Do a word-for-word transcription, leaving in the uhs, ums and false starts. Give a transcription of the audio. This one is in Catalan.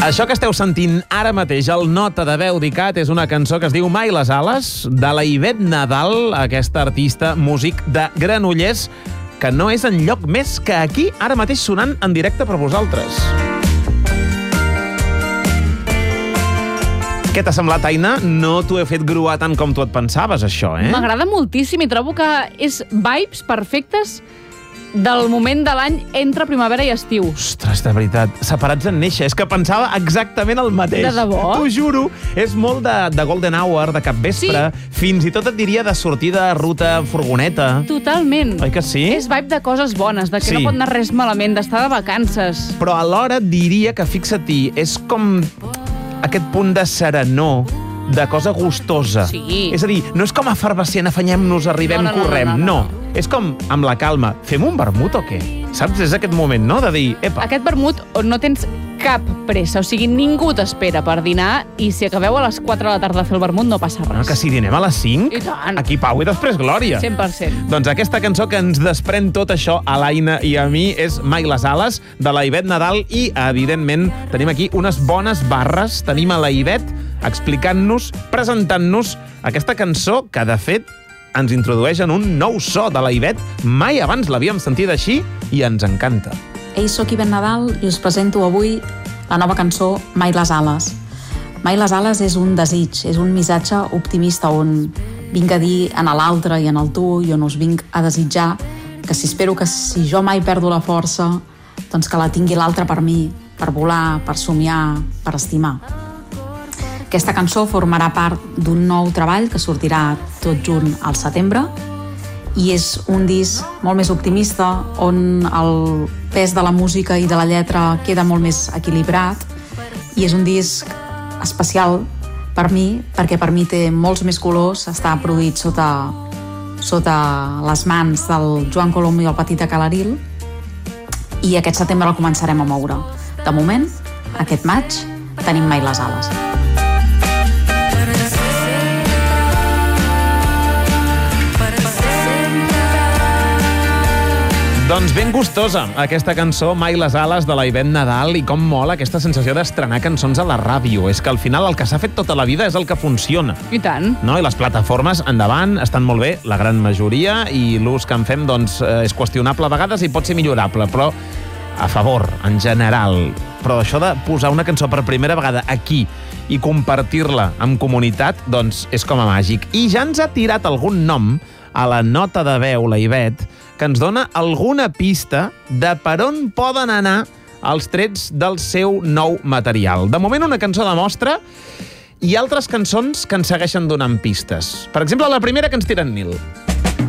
Això que esteu sentint ara mateix, el Nota de veu d'Icat, és una cançó que es diu Mai les ales, de la Ivette Nadal, aquesta artista músic de Granollers, que no és enlloc més que aquí, ara mateix sonant en directe per vosaltres. Què t'ha semblat, Aina? No t'ho he fet gruar tant com tu et pensaves, això, eh? M'agrada moltíssim i trobo que és vibes perfectes del moment de l'any entre primavera i estiu. Ostres, de veritat, separats en néixer. És que pensava exactament el mateix. De debò? T'ho juro. És molt de, de golden hour, de capvespre, Sí. fins i tot et diria de sortida de ruta furgoneta. Totalment. Oi que sí? És vibe de coses bones, de que Sí. no pot anar res malament, d'estar de vacances. Però alhora diria que, fixa-t'hi, és com aquest punt de serenor, de cosa gustosa. Sí. És a dir, no és com efervescent, afanyem-nos, arribem, No, no, no, correm. no, no, no. no. És com amb la calma. Fem un vermut o què? Saps? És aquest moment, no?, de dir, epa, Aquest vermut on no tens cap pressa, o sigui, ningú t'espera per dinar i si acabeu a les quatre de la tarda a fer el vermut no passa res. no, que si dinem a les cinc, I tant. aquí pau i després glòria. cent per cent. Doncs aquesta cançó que ens desprèn tot això a l'Aina i a mi és Mai les ales, de la Ivette Nadal, i, evidentment, tenim aquí unes bones barres. Tenim a la Ivette explicant-nos, presentant-nos aquesta cançó que, de fet, ens introdueix en un nou so de la Ivette. Mai abans l'havíem sentit així i ens encanta. Ei, soc Ivette Nadal i us presento avui la nova cançó Mai les ales. Mai les ales és un desig, és un missatge optimista on vinc a dir en l'altre i en el tu i on us vinc a desitjar que si espero que si jo mai perdo la força, doncs que la tingui l'altre per mi, per volar, per somiar, per estimar. Aquesta cançó formarà part d'un nou treball que sortirà tot junt al setembre i és un disc molt més optimista on el pes de la música i de la lletra queda molt més equilibrat i és un disc especial per mi perquè per mi té molts més colors, està produït sota, sota les mans del Joan Colom i el Petit Acalaril i aquest setembre el començarem a moure. De moment, aquest maig, tenim Mai les ales. Doncs ben gustosa, aquesta cançó, Mai les ales, de la Ivette Nadal, i com mola aquesta sensació d'estrenar cançons a la ràdio. És que al final el que s'ha fet tota la vida és el que funciona. I tant. No? I les plataformes, endavant, estan molt bé, la gran majoria, i l'ús que en fem doncs, eh, és qüestionable a vegades i pot ser millorable, però a favor, en general. Però això de posar una cançó per primera vegada aquí i compartir-la amb comunitat, doncs és com a màgic. I ja ens ha tirat algun nom a la nota de veu, la Ivette, que ens dona alguna pista de per on poden anar els trets del seu nou material. De moment, una cançó de mostra i altres cançons que ens segueixen donant pistes. Per exemple, la primera que ens tira en Nil.